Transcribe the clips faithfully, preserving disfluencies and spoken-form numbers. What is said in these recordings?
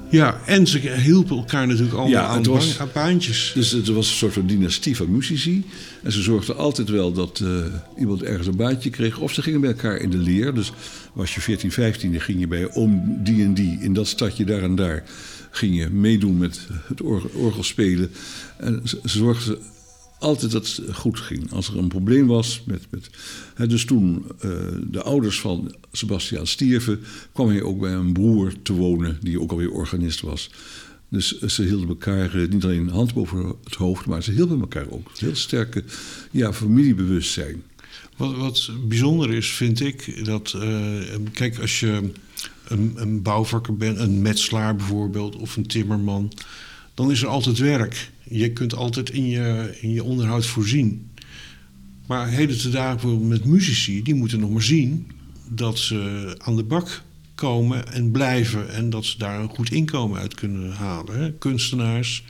Ja, en ze hielpen elkaar natuurlijk allemaal Ja, aan, het was- aan baantjes. Dus het was een soort van dynastie van muzici. En ze zorgden altijd wel dat uh, iemand ergens een baantje kreeg. Of ze gingen bij elkaar in de leer. Dus was je veertien, vijftien, dan ging je bij oom die en die in dat stadje daar en daar. Ging je meedoen met het orgel, orgelspelen. En ze, ze zorgden altijd dat het goed ging. Als er een probleem was met... met hè, dus toen uh, de ouders van Sebastiaan stierven, kwam hij ook bij een broer te wonen die ook alweer organist was. Dus ze hielden elkaar uh, niet alleen hand boven het hoofd, maar ze hielden elkaar ook. Heel sterke ja, familiebewustzijn. Wat, wat bijzonder is, vind ik, dat... Uh, kijk, als je een, een bouwvakker bent, een metselaar bijvoorbeeld, of een timmerman, dan is er altijd werk. Je kunt altijd in je, in je onderhoud voorzien. Maar heden te dagen bijvoorbeeld met muzici, die moeten nog maar zien dat ze aan de bak komen en blijven en dat ze daar een goed inkomen uit kunnen halen. Hè? Kunstenaars.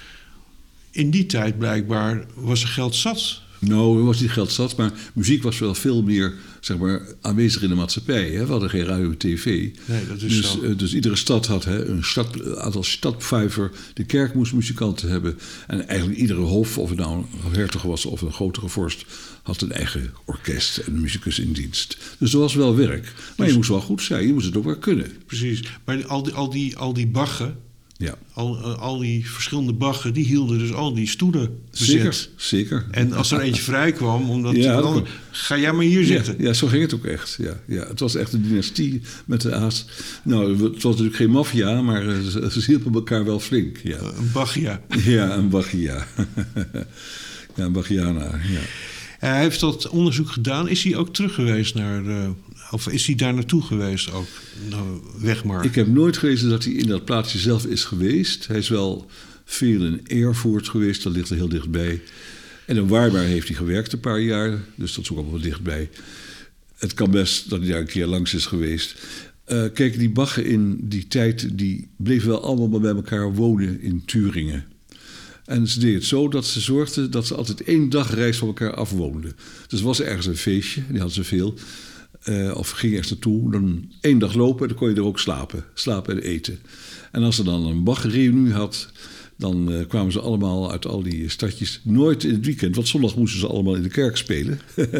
In die tijd blijkbaar was er geld zat. Nou, er was niet geld zat, maar muziek was wel veel meer, zeg maar, aanwezig in de maatschappij. Hè? We hadden geen radio en tv. Nee, dat is dus, zo. uh, dus iedere stad had hè, een stad, aantal stadpfeifer. De kerk moest muzikanten hebben. En eigenlijk iedere hof, of het nou een hertog was of een grotere vorst, had een eigen orkest en een muzikus in dienst. Dus er was wel werk. Maar dus, je moest wel goed zijn, je moest het ook wel kunnen. Precies. Maar al die, al die, al die baggen, ja. al, al die verschillende baggen, die hielden dus al die stoelen bezet. Zeker, zeker. En als er eentje vrij kwam, omdat ja, dan, kon... ga jij maar hier zitten. Ja, ja, zo ging het ook echt. Ja, ja. Het was echt een dynastie met de aas. Nou, het was natuurlijk geen maffia, maar uh, ze, ze hielpen elkaar wel flink. Ja. Een baggia. Ja, een baggia. Ja, een baggiana, ja. Hij heeft dat onderzoek gedaan. Is hij ook terug geweest naar... Uh, of is hij daar naartoe geweest ook? Nou, Wegmar. Ik heb nooit gelezen dat hij in dat plaatsje zelf is geweest. Hij is wel veel in Erfurt geweest. Dat ligt er heel dichtbij. En in Weimar heeft hij gewerkt een paar jaar. Dus dat is ook allemaal wel dichtbij. Het kan best dat hij daar een keer langs is geweest. Uh, kijk, die Bachen in die tijd... die bleven wel allemaal bij elkaar wonen in Turingen. En ze deden het zo dat ze zorgden dat ze altijd één dag reis van elkaar afwoonden. Dus was er ergens een feestje, die hadden ze veel. Uh, of ging ergens naartoe, dan één dag lopen en dan kon je er ook slapen. Slapen en eten. En als ze dan een Bach-reunie had, dan uh, kwamen ze allemaal uit al die stadjes. Nooit in het weekend, want zondag moesten ze allemaal in de kerk spelen.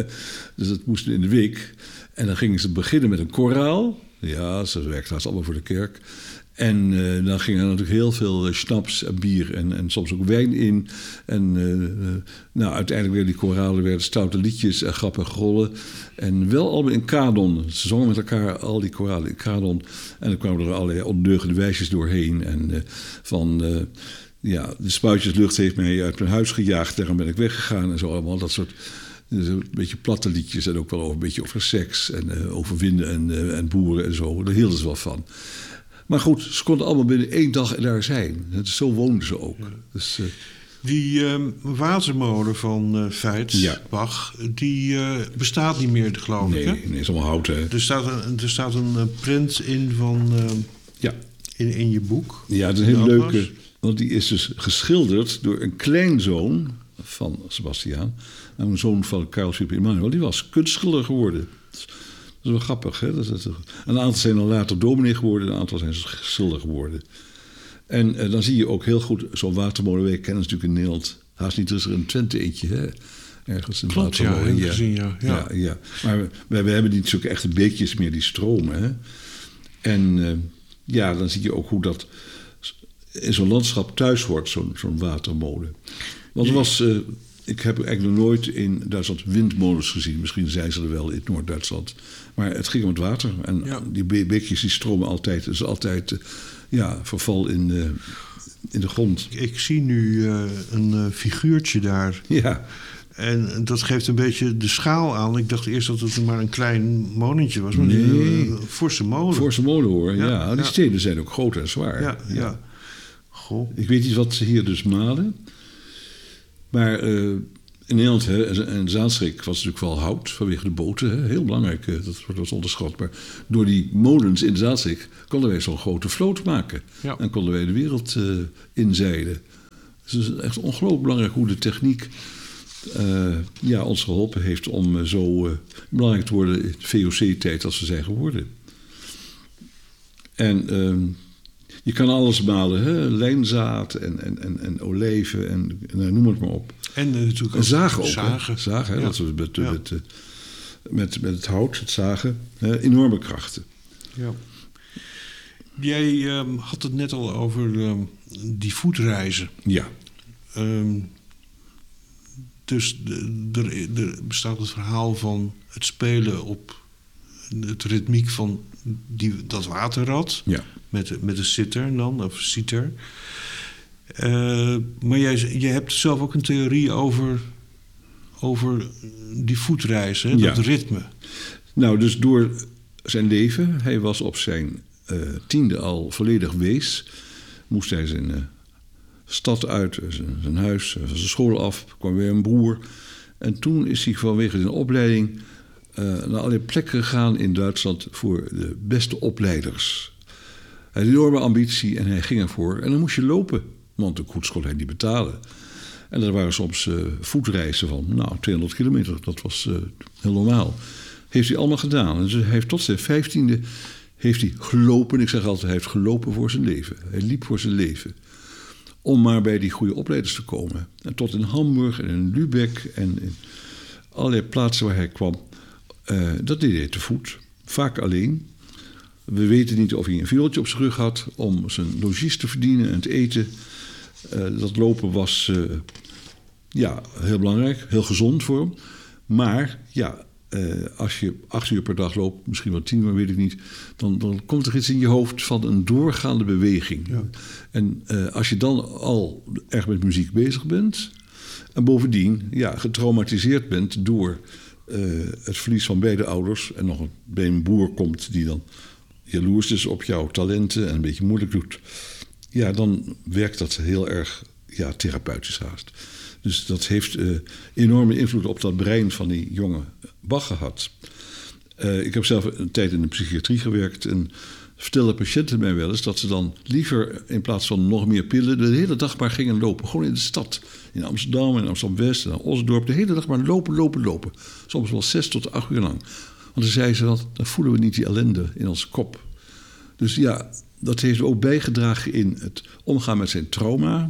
Dus dat moesten in de week. En dan gingen ze beginnen met een koraal. Ja, ze werkten haast allemaal voor de kerk. En uh, dan ging er natuurlijk heel veel uh, schnaps en bier en, en soms ook wijn in. En uh, uh, nou, uiteindelijk werden die koralen werden stoute liedjes en grappen grollen. En wel allemaal in kanon. Ze zongen met elkaar al die koralen in kanon. En dan kwamen er allerlei ondeugende wijsjes doorheen. En uh, van... Uh, ja, de spuitjeslucht heeft mij uit mijn huis gejaagd. Daarom ben ik weggegaan en zo allemaal. Dat soort dus een beetje platte liedjes. En ook wel over, een beetje over seks en uh, over winden en, uh, en boeren en zo. Daar hielden ze wel van. Maar goed, ze konden allemaal binnen één dag daar zijn. Dus zo woonden ze ook. Ja. Dus, uh, die uh, watermolen van uh, Veit, ja. Bach, die uh, bestaat niet meer, geloof nee, ik. Hè? Nee, het is allemaal hout. Hè? Er staat een, er staat een uh, print in van uh, ja. in, in je boek. Ja, het is een heel leuke. Want die is dus geschilderd door een kleinzoon van Sebastiaan. Een zoon van Karel Super Emanuel. Die was kunstschilder geworden. Dat is wel grappig, hè? Dat is, dat, een aantal zijn dan later dominee geworden, een aantal zijn schilder geworden. En eh, dan zie je ook heel goed zo'n watermolen. Wij kennen natuurlijk in Nederland haast niet, er is er een Twente eentje, hè? Ergens een Klopt, watermolen. Ja, ja. Gezien, ja. Ja. Ja, ja. Maar we, we, we hebben niet zulke echte beekjes meer die stromen, hè? En uh, ja, dan zie je ook hoe dat in zo'n landschap thuis hoort, zo'n, zo'n watermolen. Want er was... Uh, Ik heb eigenlijk nog nooit in Duitsland windmolens gezien. Misschien zijn ze er wel in Noord-Duitsland. Maar het ging om het water. En ja. die beekjes die stromen altijd. Dus altijd uh, ja, verval in, uh, in de grond. Ik zie nu uh, een uh, figuurtje daar. Ja. En dat geeft een beetje de schaal aan. Ik dacht eerst dat het maar een klein molentje was. Maar nee. Een uh, forse molen. Forse molen hoor, ja. ja. Die ja. stenen zijn ook groot en zwaar. Ja, ja. ja. Goh. Ik weet niet wat ze hier dus malen. Maar uh, in Nederland hè, en Zaanstreek was natuurlijk wel hout vanwege de boten. Hè, heel belangrijk, uh, dat wordt onderschat. Maar door die molens in Zaanstreek konden wij zo'n grote vloot maken. Ja. En konden wij de wereld uh, inzeilen. Dus het is echt ongelooflijk belangrijk hoe de techniek uh, ja, ons geholpen heeft om uh, zo uh, belangrijk te worden in de V O C-tijd als we zijn geworden. En uh, Je kan alles malen, hè? Lijnzaad en, en, en, en olijven en, en noem het maar op. En uh, natuurlijk en ook zagen ook. Zagen. Hè? Zagen, hè? Ja. Dat we met, Ja. met, met, met het hout, het zagen, hè? Enorme krachten. Ja. Jij um, had het net al over um, die voetreizen. Ja. Um, dus er bestaat het verhaal van het spelen op het ritmiek van die, dat waterrad. Ja. Met, met de sitter dan, of citer. Uh, maar jij, jij hebt zelf ook een theorie over, over die voetreizen, hè? Dat ja. ritme. Nou, dus door zijn leven, hij was op zijn uh, tiende al volledig wees. Moest hij zijn uh, stad uit, zijn, zijn huis, van zijn school af, kwam weer een broer. En toen is hij vanwege zijn opleiding uh, naar allerlei plekken gegaan in Duitsland voor de beste opleiders. Hij had een enorme ambitie en hij ging ervoor. En dan moest je lopen, want de koets kon hij niet betalen. En dat waren soms uh, voetreizen van nou, tweehonderd kilometer. Dat was uh, heel normaal. Heeft hij allemaal gedaan. En dus hij heeft tot zijn vijftiende heeft hij gelopen. Ik zeg altijd, hij heeft gelopen voor zijn leven. Hij liep voor zijn leven. Om maar bij die goede opleiders te komen. En tot in Hamburg en in Lübeck en in allerlei plaatsen waar hij kwam. Uh, dat deed hij te voet. Vaak alleen. We weten niet of hij een viooltje op zijn rug had om zijn logies te verdienen en het eten. Uh, dat lopen was uh, ja, heel belangrijk, heel gezond voor hem. Maar ja, uh, als je acht uur per dag loopt, misschien wel tien uur, weet ik niet, dan, dan komt er iets in je hoofd van een doorgaande beweging. Ja. En uh, als je dan al erg met muziek bezig bent en bovendien ja, getraumatiseerd bent door uh, het verlies van beide ouders en nog een, bij een boer komt die dan jaloers is op jouw talenten en een beetje moeilijk doet, ja, dan werkt dat heel erg ja, therapeutisch haast. Dus dat heeft uh, enorme invloed op dat brein van die jonge Bach gehad. Uh, ik heb zelf een tijd in de psychiatrie gewerkt en vertelden patiënten mij wel eens dat ze dan liever in plaats van nog meer pillen de hele dag maar gingen lopen. Gewoon in de stad. In Amsterdam, in Amsterdam-West, in Osdorp. De hele dag maar lopen, lopen, lopen. Soms wel zes tot acht uur lang. Want dan zei ze wel, dan voelen we niet die ellende in onze kop. Dus ja, dat heeft ook bijgedragen in het omgaan met zijn trauma.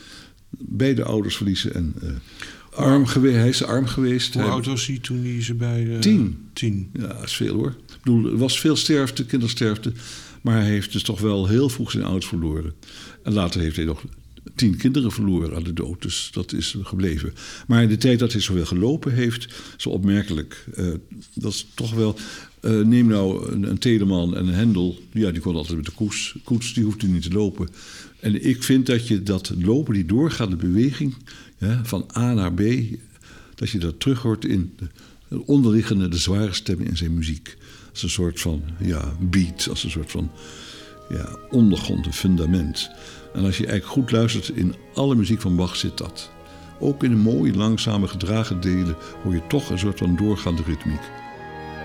Beide ouders verliezen en uh, arm gewe- hij is arm geweest. Hoe hij... oud was hij toen hij ze bij... Uh, tien. Tien. Ja, dat is veel hoor. Ik bedoel, er was veel sterfte, kindersterfte. Maar hij heeft dus toch wel heel vroeg zijn ouders verloren. En later heeft hij nog tien kinderen verloren aan de dood. Dus dat is gebleven. Maar in de tijd dat hij zoveel gelopen heeft, zo opmerkelijk. Uh, dat is toch wel... Uh, neem nou een, een Telemann en een Hendel. Ja, die kon altijd met de koets. Koets, die hoeft niet te lopen. En ik vind dat je dat lopen, die doorgaande beweging, ja, van A naar B, dat je dat terug hoort in de onderliggende, de zware stemmen in zijn muziek. Als een soort van ja, beat, als een soort van ja, ondergrond, een fundament. En als je eigenlijk goed luistert, in alle muziek van Bach zit dat. Ook in de mooie, langzame, gedragen delen hoor je toch een soort van doorgaande ritmiek.